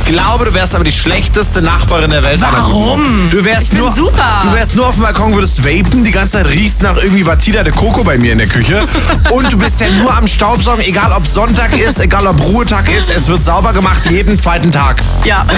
glaube, du wärst aber die schlechteste Nachbarin der Welt. Warum? Du wärst Ich bin super. Du wärst nur auf dem Balkon, würdest vapen, die ganze Zeit riechst nach irgendwie Batida de Coco bei mir in der Küche. Und du bist ja nur am Staubsaugen, egal ob Sonntag ist, egal ob Ruhetag ist, es wird sauber gemacht jeden zweiten Tag. Ja.